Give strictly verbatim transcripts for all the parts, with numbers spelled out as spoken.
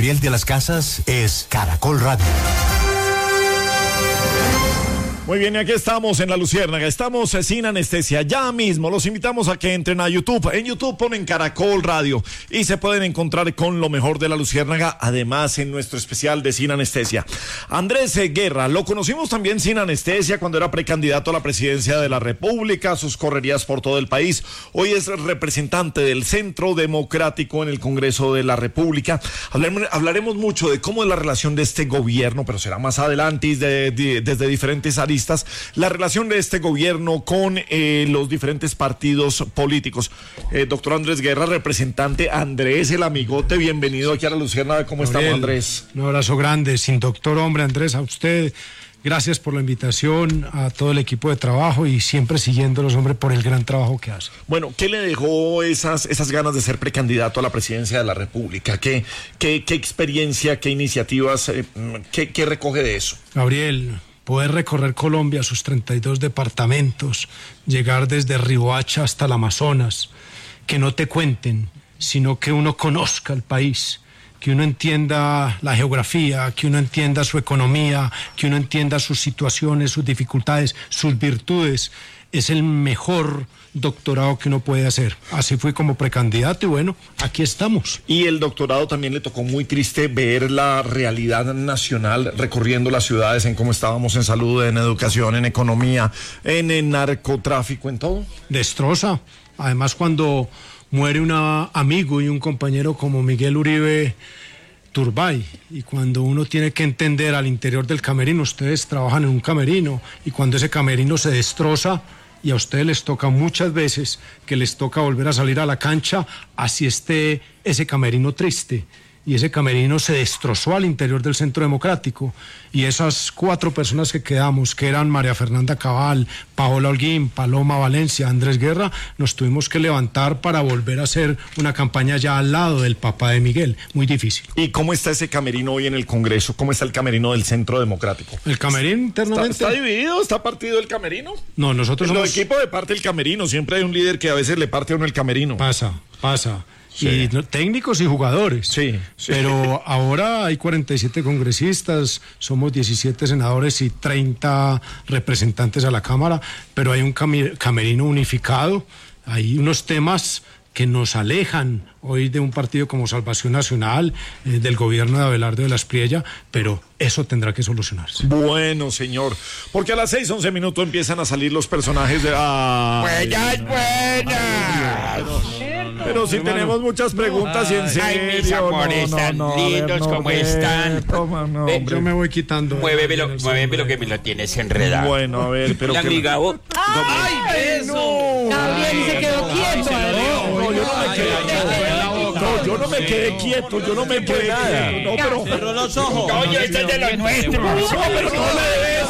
Gabriel de las Casas es Caracol Radio. Muy bien, y aquí estamos en La Luciérnaga, estamos sin anestesia, ya mismo los invitamos a que entren a YouTube, en YouTube ponen Caracol Radio y se pueden encontrar con lo mejor de La Luciérnaga, además en nuestro especial de Sin Anestesia. Andrés Guerra, lo conocimos también sin anestesia cuando era precandidato a la presidencia de la República, sus correrías por todo el país, hoy es representante del Centro Democrático en el Congreso de la República. Hablaremos, hablaremos mucho de cómo es la relación de este gobierno, pero será más adelante y de, de, desde diferentes áreas, la relación de este gobierno con eh, los diferentes partidos políticos. Eh, doctor Andrés Guerra, representante Andrés, el amigote, bienvenido aquí a La Luciérnaga. ¿Cómo Gabriel, estamos, Andrés? Un abrazo grande, sin doctor, hombre, Andrés, a usted. Gracias por la invitación, a todo el equipo de trabajo y siempre siguiéndolos, hombre, por el gran trabajo que hace. Bueno, ¿qué le dejó esas, esas ganas de ser precandidato a la presidencia de la República? ¿Qué, qué, qué experiencia, qué iniciativas, eh, qué, qué recoge de eso? Gabriel, poder recorrer Colombia, sus treinta y dos departamentos, llegar desde Riohacha hasta el Amazonas, que no te cuenten, sino que uno conozca el país, que uno entienda la geografía, que uno entienda su economía, que uno entienda sus situaciones, sus dificultades, sus virtudes, es el mejor doctorado que uno puede hacer. Así fui como precandidato y bueno, aquí estamos. Y el doctorado también le tocó muy triste ver la realidad nacional recorriendo las ciudades, en cómo estábamos en salud, en educación, en economía, en el narcotráfico, en todo. Destroza. Además, cuando muere un amigo y un compañero como Miguel Uribe Turbay, y cuando uno tiene que entender al interior del camerino, ustedes trabajan en un camerino, y cuando ese camerino se destroza, y a ustedes les toca muchas veces que les toca volver a salir a la cancha, así esté ese camerino triste. Y ese camerino se destrozó al interior del Centro Democrático. Y esas cuatro personas que quedamos, que eran María Fernanda Cabal, Paola Holguín, Paloma Valencia, Andrés Guerra, nos tuvimos que levantar para volver a hacer una campaña ya al lado del papá de Miguel. Muy difícil. ¿Y cómo está ese camerino hoy en el Congreso? ¿Cómo está el camerino del Centro Democrático? ¿El camerino internamente? ¿Está, está dividido? ¿Está partido el camerino? No, nosotros en somos... los equipos de parte el camerino. Siempre hay un líder que a veces le parte a uno el camerino. Pasa, pasa. Sí. Y técnicos y jugadores. Sí, sí. Pero ahora hay cuarenta y siete congresistas, somos diecisiete senadores y treinta representantes a la Cámara, pero hay un camerino unificado, hay unos temas que nos alejan hoy de un partido como Salvación Nacional, eh, del gobierno de Abelardo de la Espriella, pero eso tendrá que solucionarse. Bueno, señor, porque a las seis, once minutos empiezan a salir los personajes de... Ah, ¡Buenas, buenas! Ay, pero, pero si tenemos muchas preguntas y en serio... Ay, mis amores, no, tan no, no, lindos ver, no, como ver, están. Toma, no, Ven, yo me voy quitando. Muévelo, muévelo que me lo tienes enredado. Bueno, a ver, pero... La que... amiga, vos... ¡Ay, no! Gabriel se quedó quieto. No, yo no me quedé quieto. No, yo no me quedé quieto, yo no me quedé quieto. No, pero... Cerró los ojos. Oye, este es de los nuestros. No, pero no le debes.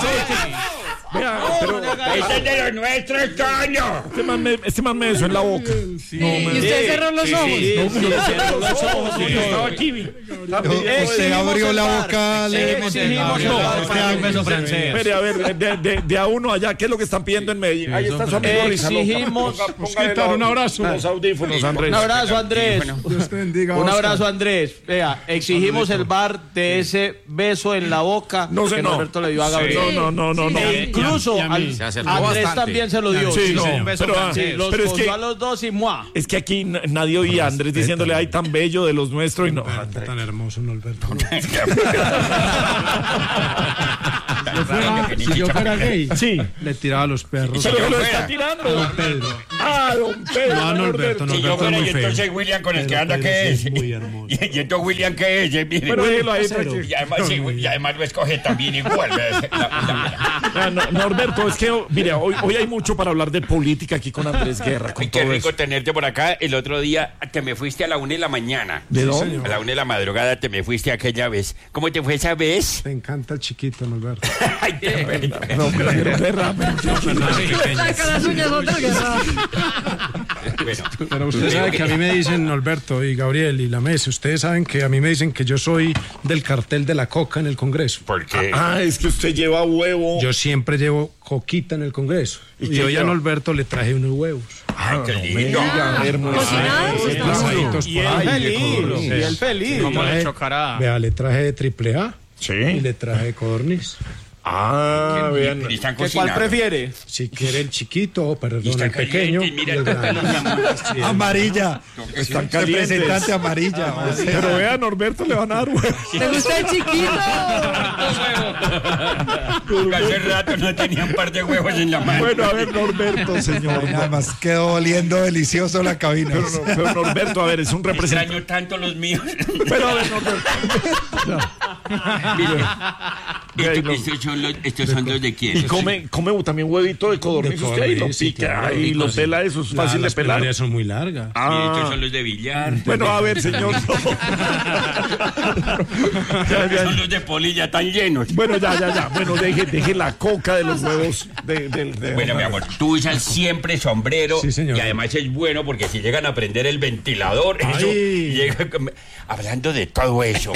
Vea, pero... Este es de los nuestros, coño. Este man me, este man me besó en la boca. Sí. No, ¿y usted cerró los ojos? Sí, no, sí, sí, cerró los ojos. Sí, estaba aquí. Usted abrió la boca, le exigimos un beso francés. Espere, a ver, de, de, de a uno allá, ¿qué es lo que están pidiendo en Medellín? Ahí está su amigo Exigimos un abrazo. Los audífonos, Andrés. Un abrazo, Andrés. Dios te bendiga, Un Oscar. abrazo, Andrés. Vea, exigimos el bar de ese beso en la boca No sé, que no. Norberto le dio a Gabriel. No, no, no, no. E incluso a mí. al- Andrés también se lo dio. Sí, no, un beso pero, francés. Sí, los pero es cogió que- a los dos y ¡mua! Es que aquí n- nadie oía a Andrés diciéndole, ay, tan bello de los nuestros y no. Norberto, tan hermoso, Norberto. Tan Yo fuera- si yo fuera gay, Sí. le tiraba a los perros. Pero yo lo fuera. está tirando. Don Pedro. Ah, don Pedro. No, a Norberto, Si yo Norberto es fuera, muy y feo. entonces William con el que Pero anda, Pedro ¿qué sí es? es muy hermoso. Y, y entonces William, ¿qué es? Mire. Pero déjelo ahí, Cero. tranquilo. Y además, sí, y además lo escoge también igual. ¿ves? La- la- Ah, no, Norberto, es que, mira, hoy, hoy hay mucho para hablar de política aquí con Andrés Guerra. Con Ay, qué todo rico eso. tenerte por acá. El otro día te me fuiste a la una de la mañana. ¿De Sí, dónde? señor. A la una de la madrugada te me fuiste aquella vez. ¿Cómo te fue esa vez? Te encanta el chiquito, Norberto. Ay, qué pena. No, pero Guerra, pero- Saca las uñas, otra guerra. Bueno, Pero usted sabe que a mí me dicen, Norberto y Gabriel y la mesa, ustedes saben que a mí me dicen que yo soy del cartel de la coca en el Congreso. ¿por qué? Ah, es que usted lleva huevo. Yo siempre llevo coquita en el Congreso. ¿Y Y, qué hoy a lleva? Norberto le traje unos huevos. Ay, qué lindo. Oiga, hermoso. Pasaditos Y por él ahí, feliz, de y él feliz. Le traje- Vea, le traje de triple A y Sí. le traje de codorniz. Ah, vean. Y están ¿Qué cuál cocinando. prefiere? Si quiere el chiquito, Y perdón, está el pequeño. caliente, y mira y el el grande. Sí, Amarilla. Están calientes. Representante amarilla. o sea. Pero vean, Norberto le van a dar huevo. ¿Te gusta el chiquito? Hace rato no tenía un par de huevos en la mano. Bueno, a ver, Norberto, señor. Nada más quedó oliendo delicioso la cabina. Pero, no, pero Norberto, a ver, es un representante. Extraño tanto los míos. Pero a ver, Norberto. Mire, Ay, no. estos, estos son los, estos son los de quién. Y come, come también huevito de codorniz. De Usted ahí lo codorniz, sí, pica claro. y lo Sí. pela, eso es La- fácil de las pelar. pelarias son muy largas. Y Ah, estos son los de billar. bueno, a ver, señor. Ya, ya. Son los de polilla tan llenos. Bueno, ya, ya, ya. Bueno, deje, deje la coca de los huevos. De, de- de- Bueno, mi amor, tú usas siempre sombrero. Sí, señor. Y además es bueno porque si llegan a prender el ventilador, eso Ay. llega con- hablando de todo eso.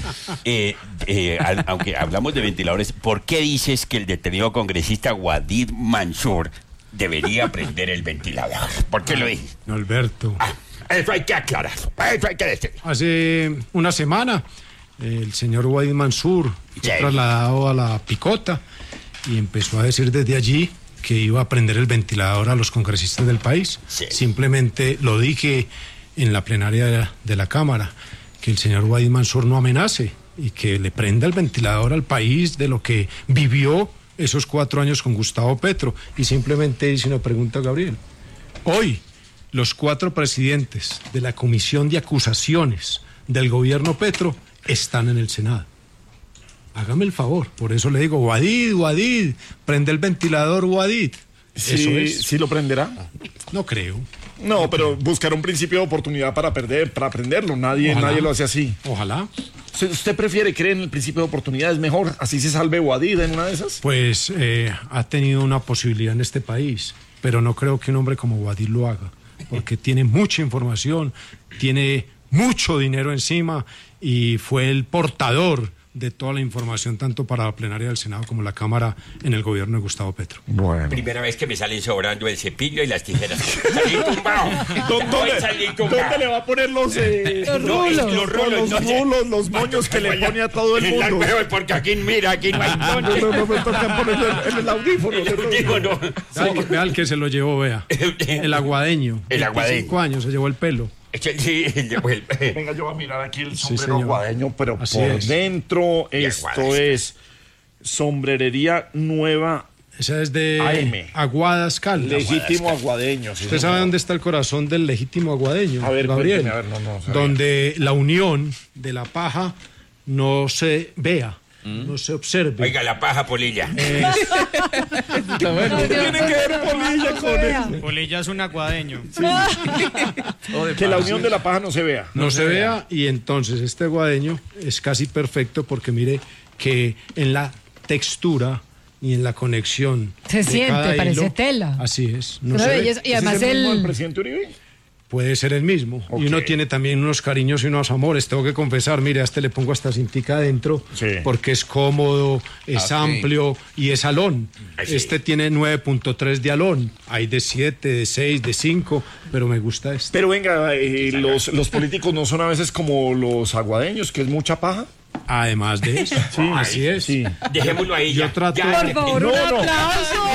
eh, eh, al- aunque hablamos de ventiladores, ¿por qué dices que el detenido congresista Wadid Mansur debería prender el ventilador? ¿Por qué lo dices? Norberto. Ah, eso hay que aclarar. Eso hay que decir. Hace una semana, el señor Wadid Mansur fue Sí. trasladado a la picota y empezó a decir desde allí que iba a prender el ventilador a los congresistas del país. Sí. Simplemente lo dije en la plenaria de la, de la Cámara, que el señor Wadid Mansur no amenace y que le prenda el ventilador al país de lo que vivió esos cuatro años con Gustavo Petro. Y simplemente hice una pregunta a Gabriel. Hoy, los cuatro presidentes de la Comisión de Acusaciones del gobierno Petro están en el Senado. Hágame el favor, por eso le digo, Wadid, Wadid, prende el ventilador, Wadid. Eso Sí, es. sí lo prenderá. No creo. No, pero buscar un principio de oportunidad para perder, para aprenderlo. Nadie, Ojalá. nadie lo hace así. Ojalá. ¿Usted- ¿Usted prefiere creer en el principio de oportunidad? ¿Es mejor? ¿Así se salve Wadid en una de esas? Pues eh, ha tenido una posibilidad en este país, pero no creo que un hombre como Wadid lo haga, porque tiene mucha información, tiene mucho dinero encima y fue el portador de toda la información tanto para la plenaria del Senado como la Cámara en el gobierno de Gustavo Petro. Bueno. Primera vez que me salen sobrando el cepillo y las tijeras. Salí tumbado. Hoy salí tumbado. ¿Dónde le va a poner los, eh, Los No, es rulos. los rolos, los no sé. rulos, los moños que le pone a todo el En la- mundo? pero porque aquí, mira, aquí no hay No, noche. no, no, me toca ponerlo en, en el audífono. El audífono. Vea que- vea el que se lo llevó, vea. El aguadeño. El aguadeño. veinticinco años se llevó el pelo. Sí, el- el- Venga, yo voy a mirar aquí el Sí, sombrero señor. aguadeño, pero Así por es. dentro Y esto aguadas. es sombrerería nueva, Esa es de A M. Aguadas Caldas. legítimo aguadeño. sí, ¿Usted señor. sabe dónde está el corazón del legítimo aguadeño, A ver, Gabriel? cuénteme, a ver, no, no sabía. Donde la unión de la paja no se vea, no se observe. Oiga, la paja polilla. Tiene que ver polilla con eso. Polilla es un acuadeño. Que la unión de la paja no se vea. no se vea y entonces este aguadeño es casi perfecto porque mire que en la textura y en la conexión Se de siente, cada parece hilo, tela. así es, no Una se ve. belleza. Y ¿Ese además es el mismo del el... presidente Uribe? Puede ser el mismo. Ok. Y uno tiene también unos cariños y unos amores. Tengo que confesar, mire, a este le pongo hasta cintica adentro Sí. porque es cómodo, es Ah, sí. amplio y es alón. Ah, sí. Este tiene nueve punto tres de alón. Hay de siete, de seis, de cinco, pero me gusta este. Pero venga, eh, los, los políticos no son a veces como los aguadeños, que es mucha paja. Además de eso. Sí, así es. Sí. Dejémoslo ahí. Yo ya. trato- Ya, Por favor, No, un no. aplauso.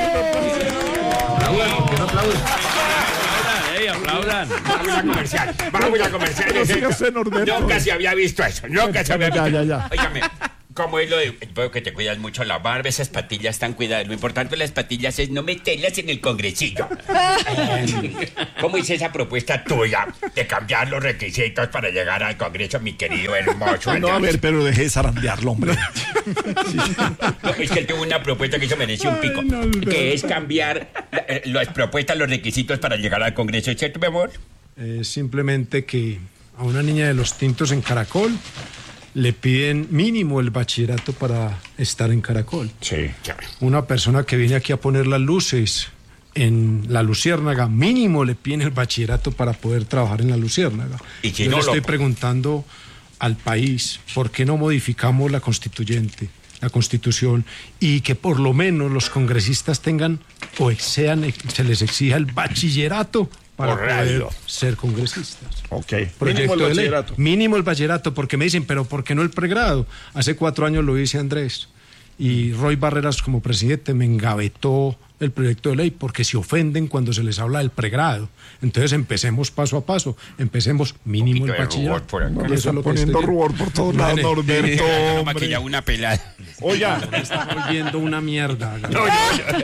¡Ey, aplaudan! Vamos a comercial. Vamos a comercial. Pero siga usted, Norberto. Nunca se había visto eso. Nunca se había Ya, visto. ya, ya. Óigame, ¿cómo es lo de...? Veo que te cuidas mucho la barba, esas patillas tan cuidadas. Lo importante de las patillas es no meterlas en el congresillo. ¿Cómo hice esa propuesta tuya de cambiar los requisitos para llegar al congreso, mi querido hermoso? No, a ver, pero deje de zarandearlo, hombre. No, es que él tuvo una propuesta que eso merece un pico. Que es cambiar la- eh, las propuestas, los requisitos para llegar al congreso. ¿Es cierto, mi amor? Es simplemente que a una niña de los tintos en Caracol le piden mínimo el bachillerato para estar en Caracol. Sí. Una persona que viene aquí a poner las luces en la Luciérnaga, mínimo le piden el bachillerato para poder trabajar en la Luciérnaga. Y si Yo no le estoy lo- preguntando al país, ¿por qué no modificamos la constituyente, la constitución, y que por lo menos los congresistas tengan o sean, se les exija el bachillerato para Por poder radio. ser congresistas? Ok. Proyecto Mínimo el de ley. bachillerato. Mínimo el bachillerato, porque me dicen, pero ¿por qué no el pregrado? Hace cuatro años lo dice Andrés, y Roy Barreras como presidente me engavetó el proyecto de ley porque se ofenden cuando se les habla del pregrado. Entonces empecemos paso a paso, empecemos mínimo el poquito de rubor bachillerato. por acá. No, Y le eso está es lo que poniendo estoy- rubor por todos lados, Imagine, Norberto, No hombre. maquilla una pelada. Oiga, Me está volviendo una mierda. No, yo-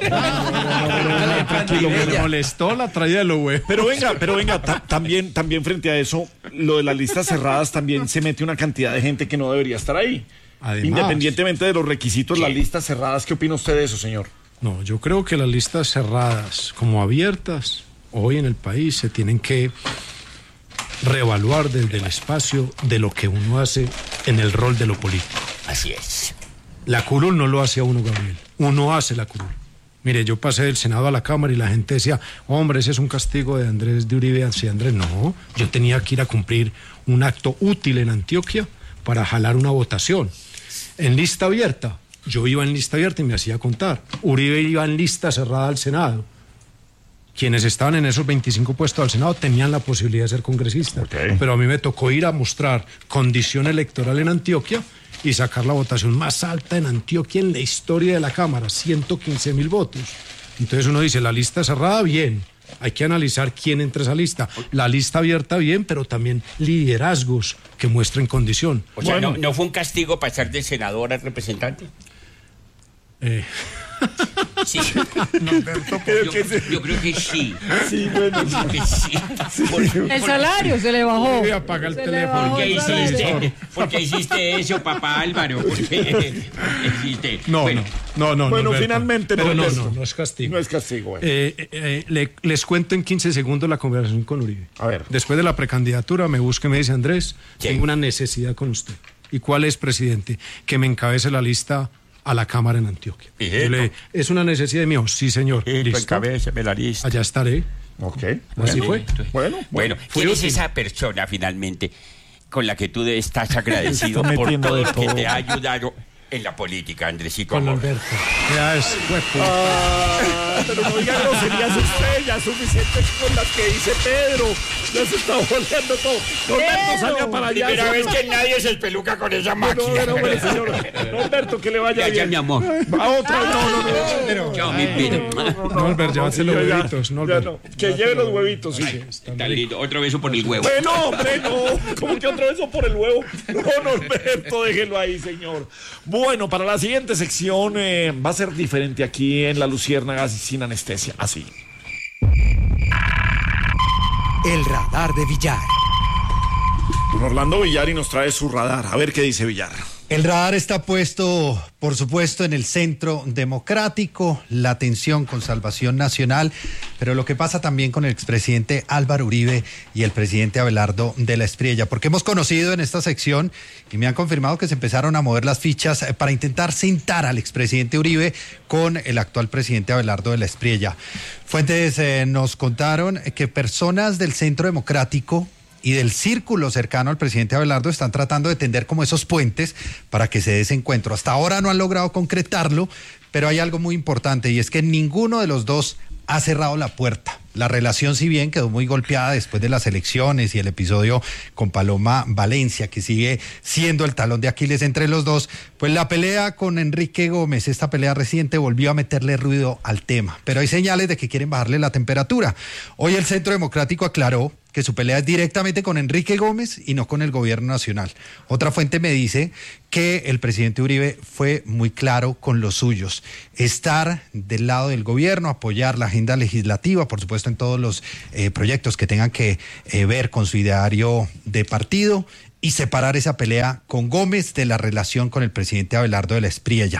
yo- Tranquilo, me molestó la traída de los huevos. pero venga, pero venga, ta- también, también frente a eso, lo de las listas cerradas también se mete una cantidad de gente que no debería estar ahí. Además. Independientemente de los requisitos, las ¿Qué? listas cerradas, ¿qué opina usted de eso, señor? No, yo creo que las listas cerradas como abiertas hoy en el país se tienen que reevaluar desde el espacio de lo que uno hace en el rol de lo político. Así es. La curul no lo hace a uno, Gabriel. Uno hace la curul. Mire, yo pasé del Senado a la Cámara y la gente decía, hombre, ese es un castigo de Andrés de Uribe hacia Andrés. No, yo tenía que ir a cumplir un acto útil en Antioquia para jalar una votación. En lista abierta, yo iba en lista abierta y me hacía contar. Uribe iba en lista cerrada al Senado. Quienes estaban en esos veinticinco puestos al Senado tenían la posibilidad de ser congresistas. Ok. Pero a mí me tocó ir a mostrar condición electoral en Antioquia y sacar la votación más alta en Antioquia en la historia de la Cámara, ciento quince mil votos. Entonces uno dice, la lista cerrada, bien. Hay que analizar quién entra a esa lista. La lista abierta, bien, pero también liderazgos que muestren condición. O sea, Bueno. ¿no, ¿no fue un castigo pasar de senador a representante? Eh, Sí. Creo yo, que sí. yo creo que sí. Sí, bueno, Yo creo que sí. Por- El salario se le bajó. Voy a apagar el Se le teléfono. bajó ¿Por qué el salario. hiciste, ¿Por qué hiciste eso, papá Álvaro? ¿Por qué hiciste? no, Bueno, no, no, no. Bueno, Norberto. finalmente, Pero no, Norberto. no, no es castigo. no es castigo. eh. Eh, eh, eh, le- les cuento en quince segundos la conversación con Uribe. A ver. Después de la precandidatura me busca y me dice, Andrés, Sí. tengo una necesidad con usted. ¿Y cuál es, presidente? Que me encabece la lista a la Cámara en Antioquia. Hijito. Yo le dije, ¿es una necesidad mío? Sí, señor. ¿Listo? encabézame la lista. Allá estaré. Ok. Así fue. Bueno, Bueno, Fue ¿quién es útil. esa persona finalmente con la que tú estás agradecido Está por metiendo todo de lo que todo. te ha ayudado en la política, Andresito? Con amor? Alberto. Ya es, fue, fue. Ah, pero no diga groserías usted, ya suficientes con las que dice Pedro. Ya se está volviendo todo. Norberto, salga para allá. Primera vez señor. que nadie se espeluca con esa No, no, máquina. no, bueno, señor. Norberto, que le vaya Ya, ya, bien. mi amor. A otra, no, no, no. Chao, mi vida. Norbert, llévate los ya, ya, huevitos, ya Norbert. no. Que lleve los huevitos, sí. Tan lindo. Otro beso por el huevo. Bueno, hombre, no. ¿Cómo que otro beso por el huevo? No, Norberto, déjelo ahí, señor. Bueno, para la siguiente sección eh, va a ser diferente aquí en La Luciérnaga sin anestesia. Así. El radar de Villar. Don Orlando Villar y nos trae su radar. A ver qué dice Villar. El radar está puesto, por supuesto, en el centro democrático, la atención con Salvación Nacional, pero lo que pasa también con el expresidente Álvaro Uribe y el presidente Abelardo de la Espriella, porque hemos conocido en esta sección y me han confirmado que se empezaron a mover las fichas para intentar sentar al expresidente Uribe con el actual presidente Abelardo de la Espriella. Fuentes eh, nos contaron que personas del centro democrático y del círculo cercano al presidente Abelardo están tratando de tender como esos puentes para que se dé ese encuentro. Hasta ahora no han logrado concretarlo, pero hay algo muy importante y es que ninguno de los dos ha cerrado la puerta. La relación, si bien quedó muy golpeada después de las elecciones y el episodio con Paloma Valencia, que sigue siendo el talón de Aquiles entre los dos, pues la pelea con Enrique Gómez, esta pelea reciente, volvió a meterle ruido al tema. Pero hay señales de que quieren bajarle la temperatura. Hoy el Centro Democrático aclaró que su pelea es directamente con Enrique Gómez y no con el gobierno nacional. Otra fuente me dice que el presidente Uribe fue muy claro con los suyos. Estar del lado del gobierno, apoyar la agenda legislativa, por supuesto en todos los eh, proyectos que tengan que eh, ver con su ideario de partido, y separar esa pelea con Gómez de la relación con el presidente Abelardo de la Espriella.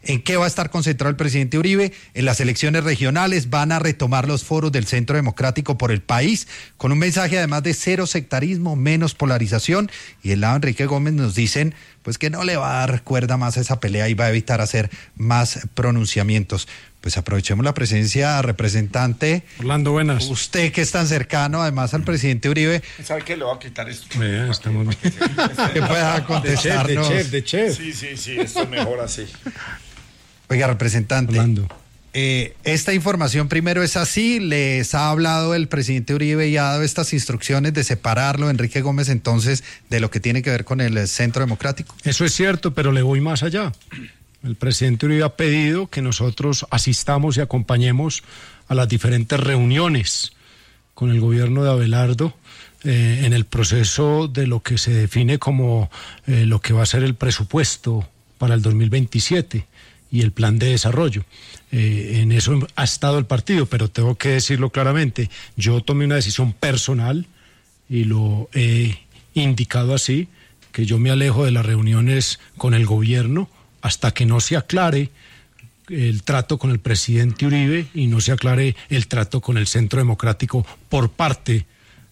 ¿En qué va a estar concentrado el presidente Uribe? En las elecciones regionales. Van a retomar los foros del Centro Democrático por el país, con un mensaje además de cero sectarismo, menos polarización. Y el lado de Enrique Gómez nos dicen pues que no le va a dar cuerda más a esa pelea y va a evitar hacer más pronunciamientos. Pues aprovechemos la presencia, representante. Orlando, buenas. Usted que es tan cercano además al presidente Uribe. ¿Sabe qué? Le voy a quitar esto. Vea, estamos bien. Que pueda contestarnos. De chef, de chef. Sí, sí, sí, esto es mejor así. Oiga, representante. Orlando. Eh, esta información primero es así, les ha hablado el presidente Uribe y ha dado estas instrucciones de separarlo, Enrique Gómez, entonces, de lo que tiene que ver con el Centro Democrático. Eso es cierto, pero le voy más allá. El presidente Uribe ha pedido que nosotros asistamos y acompañemos a las diferentes reuniones con el gobierno de Abelardo eh, en el proceso de lo que se define como eh, lo que va a ser el presupuesto para el dos mil veintisiete y el plan de desarrollo. Eh, en eso ha estado el partido, pero tengo que decirlo claramente, yo tomé una decisión personal y lo he indicado así, que yo me alejo de las reuniones con el gobierno hasta que no se aclare el trato con el presidente Uribe y no se aclare el trato con el Centro Democrático por parte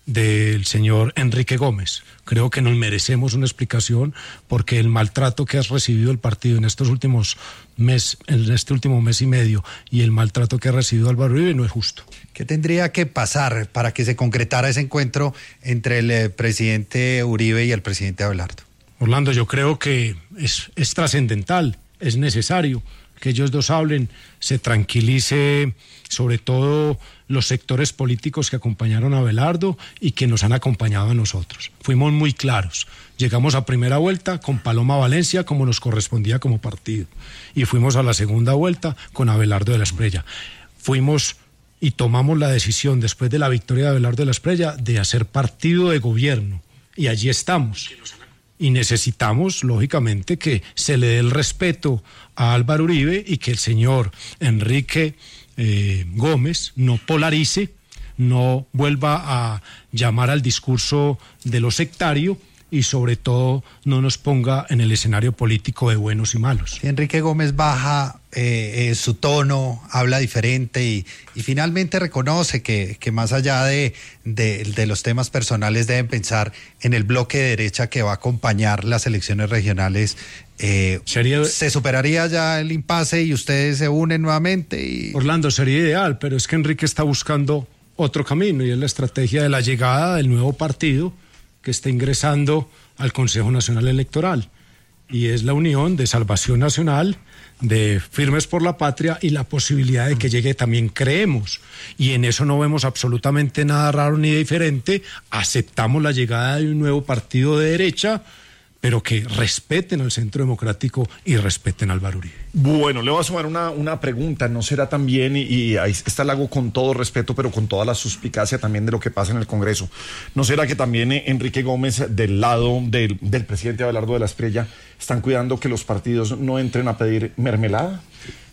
del señor Enrique Gómez. Creo que nos merecemos una explicación porque el maltrato que ha recibido el partido en estos últimos mes, en este último mes y medio y el maltrato que ha recibido Álvaro Uribe no es justo. ¿Qué tendría que pasar para que se concretara ese encuentro entre el eh, presidente Uribe y el presidente Abelardo? Orlando, yo creo que es, es trascendental, es necesario que ellos dos hablen, se tranquilice sobre todo los sectores políticos que acompañaron a Abelardo y que nos han acompañado a nosotros. Fuimos muy claros, llegamos a primera vuelta con Paloma Valencia como nos correspondía como partido y fuimos a la segunda vuelta con Abelardo de la Espriella. Fuimos y tomamos la decisión después de la victoria de Abelardo de la Espriella de hacer partido de gobierno y allí estamos. Y necesitamos, lógicamente, que se le dé el respeto a Álvaro Uribe y que el señor Enrique eh, Gómez no polarice, no vuelva a llamar al discurso de lo sectario y sobre todo no nos ponga en el escenario político de buenos y malos. Enrique Gómez baja eh, eh, su tono, habla diferente y, y finalmente reconoce que, que más allá de, de, de los temas personales deben pensar en el bloque de derecha que va a acompañar las elecciones regionales. Eh, Sería... ¿Se superaría ya el impasse y ustedes se unen nuevamente? Y... Orlando, sería ideal, pero es que Enrique está buscando otro camino y es la estrategia de la llegada del nuevo partido que está ingresando al Consejo Nacional Electoral y es la unión de Salvación Nacional, de Firmes por la Patria y la posibilidad de que llegue también Creemos y en eso no vemos absolutamente nada raro ni diferente, aceptamos la llegada de un nuevo partido de derecha pero que respeten al Centro Democrático y respeten a Álvaro Uribe. Bueno, le voy a sumar una, una pregunta, ¿no será también, y, y ahí esta la hago con todo respeto, pero con toda la suspicacia también de lo que pasa en el Congreso, ¿no será que también eh, Enrique Gómez, del lado del, del presidente Abelardo de la Espriella, están cuidando que los partidos no entren a pedir mermelada?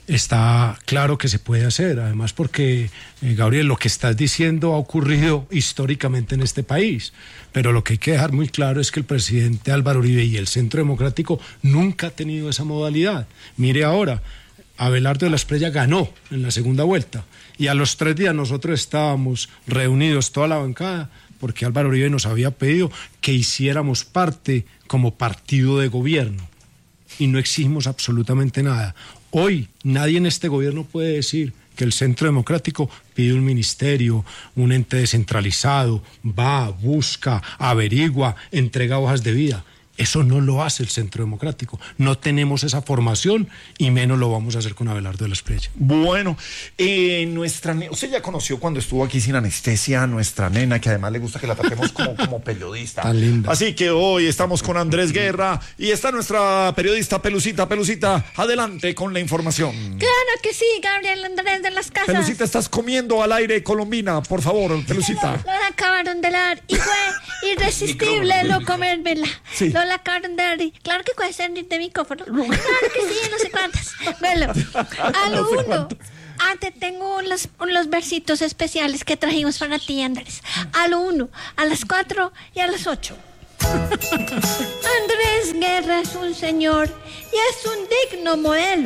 Está claro que se puede hacer, además porque, eh, Gabriel, lo que estás diciendo ha ocurrido históricamente en este país, pero lo que hay que dejar muy claro es que el presidente Álvaro Uribe y el Centro Democrático nunca ha tenido esa modalidad. Mire ahora, Abelardo de la Espriella ganó en la segunda vuelta y a los tres días nosotros estábamos reunidos toda la bancada porque Álvaro Uribe nos había pedido que hiciéramos parte como partido de gobierno y no exigimos absolutamente nada. Hoy nadie en este gobierno puede decir que el Centro Democrático pide un ministerio, un ente descentralizado, va, busca, averigua, entrega hojas de vida. Eso no lo hace el Centro Democrático. No tenemos esa formación y menos lo vamos a hacer con Abelardo de la Espriella. Bueno, eh, nuestra usted ya conoció cuando estuvo aquí sin anestesia a nuestra nena, que además le gusta que la tratemos como, como periodista. Tan linda. Así que hoy estamos con Andrés Guerra y está nuestra periodista Pelucita. Pelucita, adelante con la información. Claro que sí, Gabriel Andrés de las Casas. Pelucita, estás comiendo al aire Colombina, por favor, Pelucita. Lo acabaron de dar y fue irresistible no comérmela. Sí. Lo acabaron de dar. Claro que puede ser de micrófono. Claro que sí, no sé cuántas. Bueno, a lo uno. Ah, te tengo unos, unos versitos especiales que trajimos para ti, Andrés. A lo uno, a las cuatro y a las ocho. Andrés Guerra es un señor y es un digno modelo,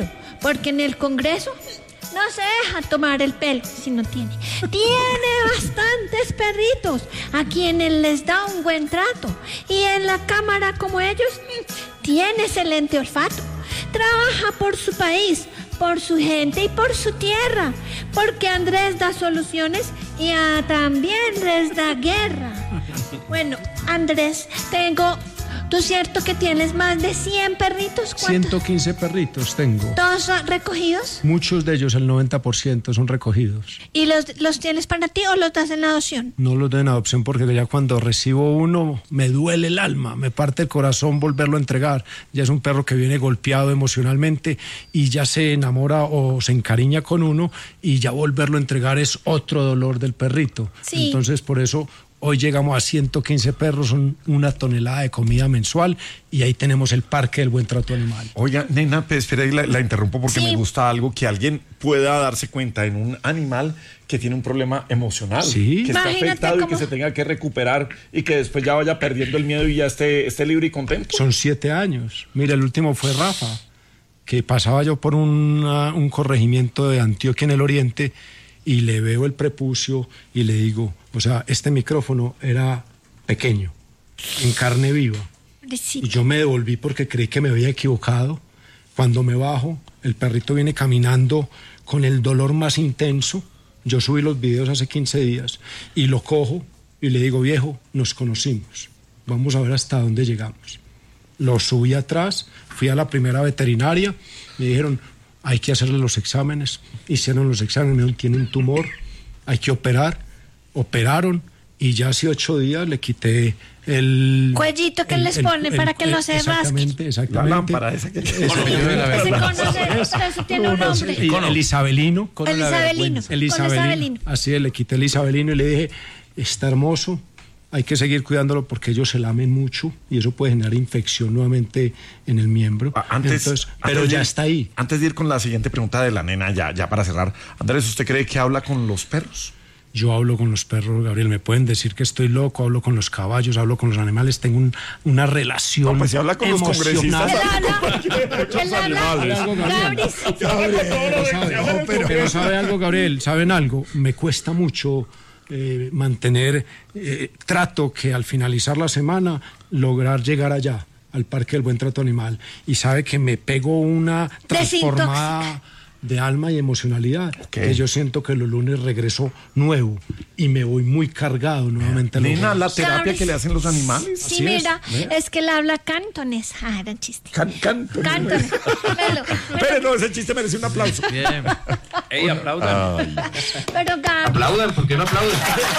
porque en el Congreso no se deja tomar el pelo si no tiene. Tiene bastantes perritos a quienes les da un buen trato. Y en la Cámara, como ellos, tiene excelente olfato. Trabaja por su país, por su gente y por su tierra. Porque Andrés da soluciones y a también les da guerra. Bueno, Andrés, tengo... ¿Tú cierto que tienes más de cien perritos? ¿Cuántos? ciento quince perritos tengo. ¿Todos son recogidos? Muchos de ellos, el noventa por ciento, son recogidos. ¿Y los, los tienes para ti o los das en adopción? No los doy en adopción porque ya cuando recibo uno me duele el alma, me parte el corazón volverlo a entregar. Ya es un perro que viene golpeado emocionalmente y ya se enamora o se encariña con uno y ya volverlo a entregar es otro dolor del perrito. Sí. Entonces por eso... Hoy llegamos a ciento quince perros, son una tonelada de comida mensual y ahí tenemos el Parque del Buen Trato Animal. Oiga, nena, pues, espera, la, la interrumpo porque Sí. me gusta algo, que alguien pueda darse cuenta en un animal que tiene un problema emocional, Sí. que está Imagínate afectado y cómo- que se tenga que recuperar y que después ya vaya perdiendo el miedo y ya esté, esté libre y contento. Son siete años. Mira, el último fue Rafa, que pasaba yo por una- un corregimiento de Antioquia en el oriente y le veo el prepucio y le digo, o sea, este micrófono era pequeño, en carne viva. Pobrecito. Y yo me devolví porque creí que me había equivocado. Cuando me bajo, el perrito viene caminando con el dolor más intenso. Yo subí los videos hace quince días y lo cojo y le digo, viejo, nos conocimos. Vamos a ver hasta dónde llegamos. Lo subí atrás, fui a la primera veterinaria, me dijeron, hay que hacerle los exámenes. Hicieron los exámenes, me dijeron, tiene un tumor, hay que operar. Operaron y ya hace ocho días le quité el... Cuellito que les ponen para que no se Exactamente, La exactamente. lámpara esa que... Ese conoce, pero eso tiene un nombre. Y el isabelino. El isabelino. El Con isabelino. isabelino. Así es, le quité el isabelino y le dije, está hermoso, hay que seguir cuidándolo porque ellos se lamen mucho y eso puede generar infección nuevamente en el miembro. Ah, Antes, Entonces, antes pero de ya ir- está ahí. Antes de ir con la siguiente pregunta de la nena, ya, ya para cerrar, Andrés, ¿usted cree que habla con los perros? Yo hablo con los perros, Gabriel, me pueden decir que estoy loco, hablo con los caballos, hablo con los animales, tengo un- una relación No, pues si habla con los emocional. congresistas. Él habla, él habla, algo, Gabriel. Gabris. Pero sabe, pero, pero sabe algo, Gabriel, ¿saben algo? Me cuesta mucho eh, mantener eh, trato que al finalizar la semana lograr llegar allá, al Parque del Buen Trato Animal. Y sabe que me pego una transformada de alma y emocionalidad, que yo siento que los lunes regreso nuevo y me voy muy cargado nuevamente. a los Nena, la lunes. terapia ¿Sabes? que le hacen los animales. Sí, Así es, mira, es, que él habla cantones. Ah, era chiste. Can, canto. Cantones. Velo, Pero no, ese chiste merece un aplauso. Bien. Ey, aplaudan. Pero Gabri, Aplaudan, ¿por qué no aplauden?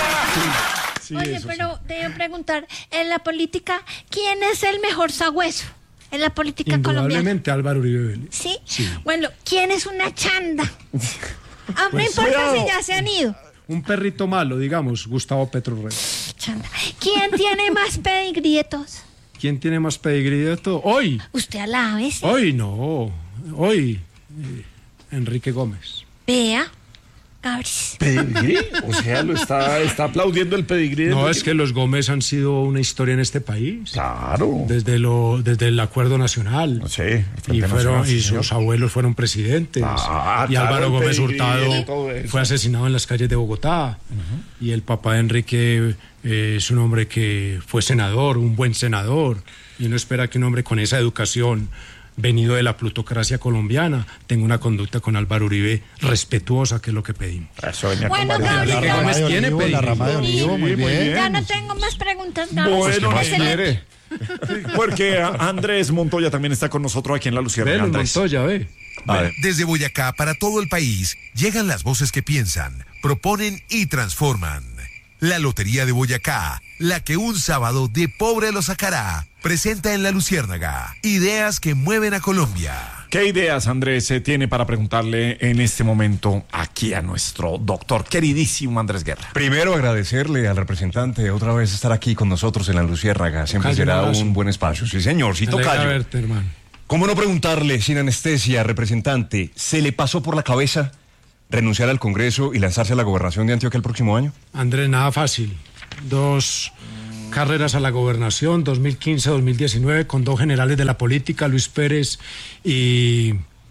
Sí, oye, eso pero te iba a preguntar, en la política, ¿quién es el mejor sagüeso en la política colombiana? Indudablemente Álvaro Uribe Vélez. ¿Sí? Sí. Bueno, ¿quién es una chanda? Ah, no importa cuidado. si ya se han ido. Un perrito malo, digamos, Gustavo Petro Rey. Chanda. ¿Quién tiene más pedigrí de todos? ¿Quién tiene más pedigrí de todo? Hoy, Usted alabe, ¿sí? hoy no, hoy eh, Enrique Gómez. Vea, Gabris. ¿Pedigrí? O sea, lo está, está aplaudiendo el pedigrí. de No, Enrique. es que los Gómez han sido una historia en este país. Claro. Desde, lo, desde el Acuerdo Nacional. Sí, el Frente y fueron, Nacional, sí, y señor. sus abuelos fueron presidentes. Ah, y claro, Álvaro el Gómez pedigrí y Hurtado todo eso. fue asesinado en las calles de Bogotá. Y el papá de Enrique eh, es un hombre que fue senador, un buen senador. Y uno espera que un hombre con esa educación, venido de la plutocracia colombiana, tenga una conducta con Álvaro Uribe respetuosa, que es lo que pedimos. Eso venía con Bueno, varias- Gabriel, La rama de tiene olivo, la pedigrí. rama de olivo, muy Sí, muy bien. bien. Ya no tengo más preguntas, Gabris. Bueno, Excelente. porque Andrés Montoya también está con nosotros aquí en La Lucierna. Ve, Andrés. Montoya, ve. A ver. Desde Boyacá para todo el país llegan las voces que piensan, proponen y transforman. La Lotería de Boyacá, la que un sábado de pobre lo sacará, presenta en La Luciérnaga ideas que mueven a Colombia. ¿Qué ideas, Andrés, se tiene para preguntarle en este momento aquí a nuestro doctor queridísimo Andrés Guerra? Primero agradecerle al representante otra vez estar aquí con nosotros en La Luciérnaga. Siempre Tocayo, será un abrazo. un buen espacio. Sí, señor, sí, Me alegra tocayo. verte, hermano. ¿Cómo no preguntarle, sin anestesia, representante, ¿se le pasó por la cabeza renunciar al Congreso y lanzarse a la gobernación de Antioquia el próximo año? Andrés, nada fácil. Dos carreras a la gobernación, dos mil quince a dos mil diecinueve, con dos generales de la política, Luis Pérez y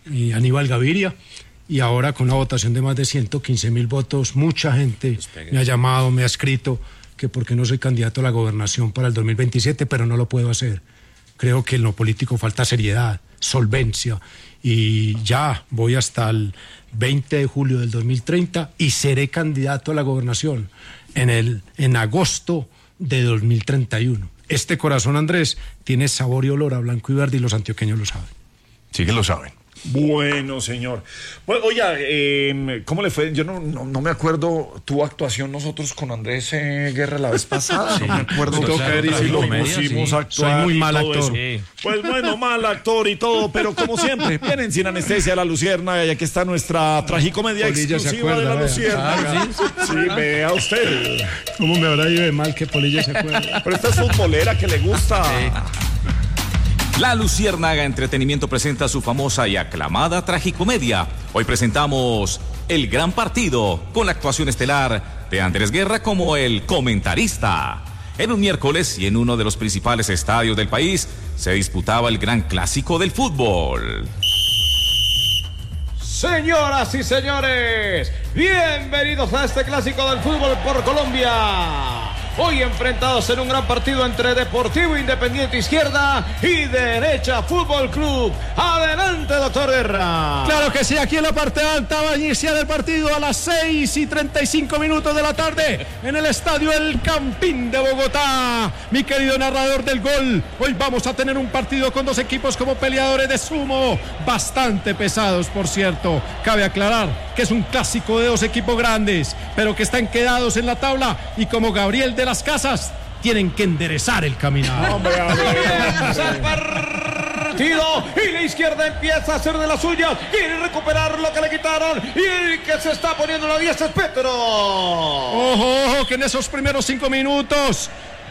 y Aníbal Gaviria, y ahora con una votación de más de ciento quince mil votos, mucha gente me ha llamado, me ha escrito que porque no soy candidato a la gobernación para el dos mil veintisiete, pero no lo puedo hacer. Creo que en lo político falta seriedad, solvencia, y ya voy hasta el veinte de julio del dos mil treinta y seré candidato a la gobernación en, el, en agosto de dos mil treinta y uno. Este corazón, Andrés, tiene sabor y olor a blanco y verde y los antioqueños lo saben. Sí que lo saben. Bueno, señor. Bueno, oiga, eh, ¿cómo le fue? Yo no, no, no me acuerdo tu actuación nosotros con Andrés eh, Guerra la vez pasada. Sí, no me acuerdo. Sí, claro, y si lo comedia, pusimos sí. a actuar. Soy muy mal y todo actor. eso. Sí. Pues bueno, mal actor y todo, pero como siempre, vienen Sin Anestesia La Luciérnaga y aquí está nuestra tragicomedia Polilla exclusiva se acuerda, de La vea. Luciérnaga. Sí, sí, vea usted. ¿Cómo me habrá ido de mal que Polilla se acuerda? Pero esta es futbolera que le gusta. Sí. La Luciérnaga Entretenimiento presenta su famosa y aclamada tragicomedia. Hoy presentamos El Gran Partido, con la actuación estelar de Andrés Guerra como el comentarista. En un miércoles y en uno de los principales estadios del país se disputaba el gran clásico del fútbol. Señoras y señores, bienvenidos a este clásico del fútbol por Colombia. Hoy enfrentados en un gran partido entre Deportivo Independiente Izquierda y Derecha Fútbol Club. Adelante, doctor Guerra. Claro que sí, aquí en la parte alta va a iniciar el partido a las seis y treinta y cinco minutos de la tarde en el estadio El Campín de Bogotá. Mi querido narrador del gol, hoy vamos a tener un partido con dos equipos como peleadores de sumo, bastante pesados, por cierto. Cabe aclarar que es un clásico de dos equipos grandes, pero que están quedados en la tabla y como Gabriel de las Casas tienen que enderezar el caminar. Hombre, comienza el partido y la izquierda empieza a hacer de las suyas, quiere recuperar lo que le quitaron y el que se está poniendo la diez es Petro. Ojo, ojo, que en esos primeros cinco minutos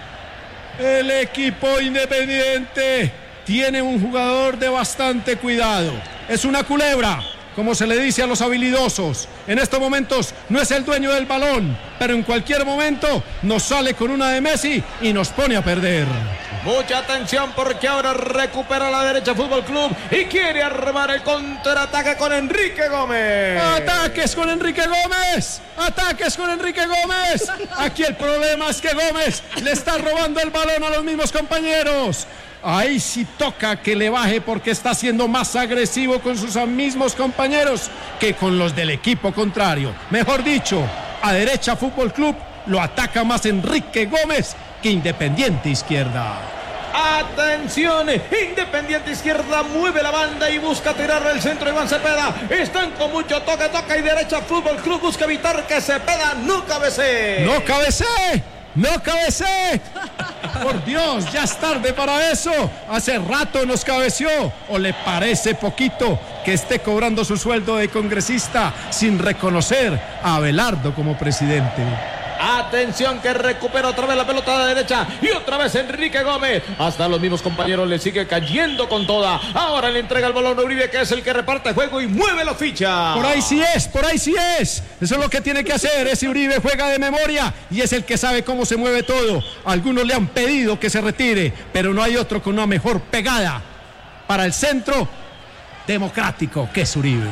el equipo Independiente tiene un jugador de bastante cuidado. Es una culebra, como se le dice a los habilidosos. En estos momentos no es el dueño del balón, pero en cualquier momento nos sale con una de Messi y nos pone a perder. Mucha atención porque ahora recupera la Derecha Fútbol Club y quiere armar el contraataque con Enrique Gómez. ¡Ataques con Enrique Gómez! ¡Ataques con Enrique Gómez! Aquí el problema es que Gómez le está robando el balón a los mismos compañeros. Ahí sí toca que le baje porque está siendo más agresivo con sus mismos compañeros que con los del equipo contrario. Mejor dicho, a Derecha Fútbol Club lo ataca más Enrique Gómez que Independiente Izquierda. Atención, Independiente Izquierda mueve la banda y busca tirar el centro de Iván Cepeda. Están con mucho toque, toca y Derecha Fútbol Club busca evitar que Cepeda no cabecee. ¡No cabecee! ¡No cabecee! Por Dios, ya es tarde para eso. Hace rato nos cabeció. ¿O le parece poquito que esté cobrando su sueldo de congresista sin reconocer a Abelardo como presidente? Atención que recupera otra vez la pelota de derecha y otra vez Enrique Gómez. Hasta los mismos compañeros le sigue cayendo con toda. Ahora le entrega el balón a Uribe, que es el que reparte juego y mueve la ficha. Por ahí sí es, por ahí sí es. Eso es lo que tiene que hacer. Ese Uribe juega de memoria y es el que sabe cómo se mueve todo. Algunos le han pedido que se retire, pero no hay otro con una mejor pegada para el centro democrático que es Uribe.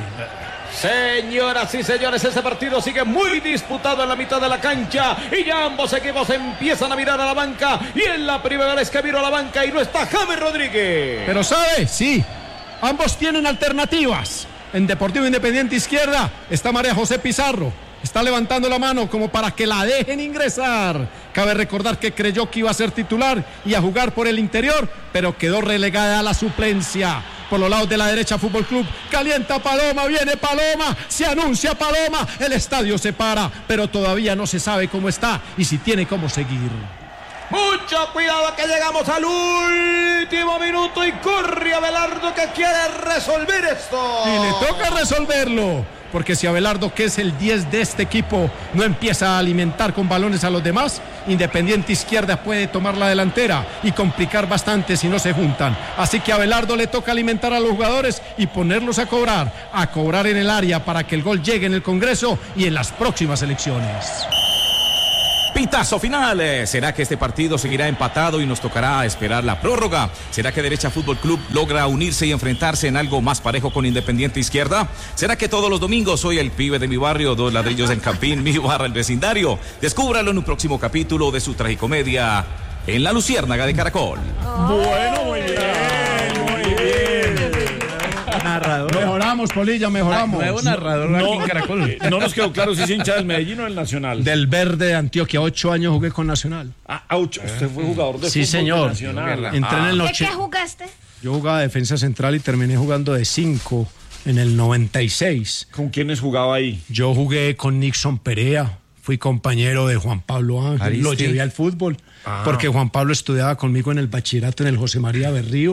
Señoras y señores, ese partido sigue muy disputado en la mitad de la cancha y ya ambos equipos empiezan a mirar a la banca y en la primera vez que miro a la banca y no está James Rodríguez. Pero sabe, sí, ambos tienen alternativas. En Deportivo Independiente Izquierda está María José Pizarro. Está levantando la mano como para que la dejen ingresar. Cabe recordar que creyó que iba a ser titular y a jugar por el interior, pero quedó relegada a la suplencia. Por los lados de la Derecha Fútbol Club, calienta Paloma, viene Paloma, se anuncia Paloma, el estadio se para, pero todavía no se sabe cómo está y si tiene cómo seguir. Mucho cuidado que llegamos al último minuto y corre Abelardo que quiere resolver esto. Y le toca resolverlo, porque si Abelardo, que es el diez de este equipo, no empieza a alimentar con balones a los demás, Independiente Izquierda puede tomar la delantera y complicar bastante si no se juntan. Así que a Abelardo le toca alimentar a los jugadores y ponerlos a cobrar, a cobrar en el área para que el gol llegue en el Congreso y en las próximas elecciones. Pitazo final. Eh, ¿Será que este partido seguirá empatado y nos tocará esperar la prórroga? ¿Será que Derecha Fútbol Club logra unirse y enfrentarse en algo más parejo con Independiente Izquierda? ¿Será que todos los domingos soy el pibe de mi barrio, dos ladrillos en Campín, mi barra el vecindario? Descúbralo en un próximo capítulo de su tragicomedia en La Luciérnaga de Caracol. Bueno, muy bien, muy bien. Narrador. Mejoramos, Polilla, mejoramos. Nuevo narrador aquí en Caracol. No nos quedó claro si es hincha del Medellín o del Nacional. Del Verde de Antioquia, ocho años jugué con Nacional. Ah, ocho. Usted fue jugador de Sí, fútbol señor. Nacional. Entré en el ¿De noche. qué jugaste? Yo jugaba defensa central y terminé jugando de cinco en el noventa y seis. ¿Con quiénes jugaba ahí? Yo jugué con Nixon Perea, fui compañero de Juan Pablo Ángel, Aristi. lo llevé al fútbol, Ah. porque Juan Pablo estudiaba conmigo en el bachillerato en el José María Berrío,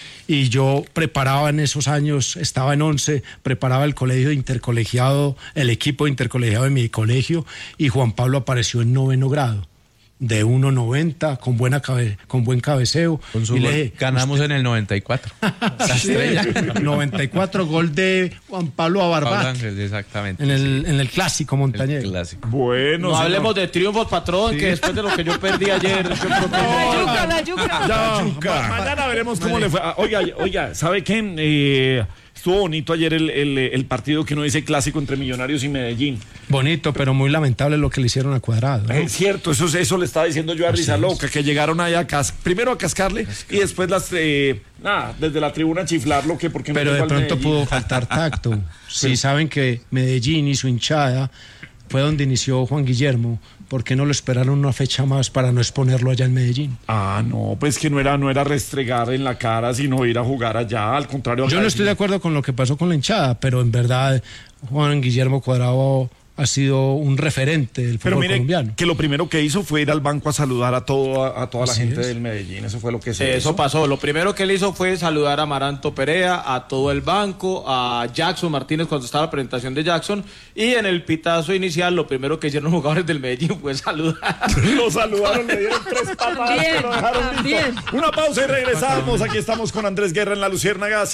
y yo preparaba en esos años, estaba en once, preparaba el colegio intercolegiado, el equipo intercolegiado de mi colegio, y Juan Pablo apareció en noveno grado, de uno noventa, con, buena cabe, con buen cabeceo. Con su y le gol dije, ganamos en el noventa y cuatro. La Sí, estrella. noventa y cuatro, gol de Juan Pablo a Pablo Barbat, Ángel, exactamente. en el, en el clásico montañés. El clásico. Bueno, No señor. hablemos de triunfos, patrón, que después de lo que yo perdí ayer, yo creo que... La yuca, la yuca. Ya, ma- mañana veremos cómo le fue. Ah, Oiga, oiga, ¿sabe qué? Eh, estuvo bonito ayer el, el, el partido que uno dice clásico entre Millonarios y Medellín. Bonito, pero muy lamentable lo que le hicieron a Cuadrado, ¿no? Es cierto, eso, eso le estaba diciendo yo a Risa Loca, que llegaron ahí a cas primero a cascarle y después las eh, nada, desde la tribuna a chiflarlo que porque no Pero de llegó al pronto Medellín. pudo faltar tacto. Si saben que Medellín y su hinchada fue donde inició Juan Guillermo, ¿por qué no lo esperaron una fecha más para no exponerlo allá en Medellín? Ah, no, pues que no era, no era restregar en la cara, sino ir a jugar allá, al contrario. Yo no estoy de acuerdo con lo que pasó con la hinchada, pero en verdad Juan Guillermo Cuadrado ha sido un referente del Pero fútbol mire, colombiano. que lo primero que hizo fue ir al banco a saludar a, todo, a, a toda la Así gente es. del Medellín, eso fue lo que Sí, se eso hizo. pasó. Lo primero que él hizo fue saludar a Maranto Perea, a todo el banco, a Jackson Martínez cuando estaba la presentación de Jackson. Y en el pitazo inicial, lo primero que hicieron los jugadores del Medellín fue saludar. Lo saludaron, le dieron tres patadas, Bien, que lo dejaron listo. bien. Una pausa y regresamos. Aquí estamos con Andrés Guerra en La Luciérnaga.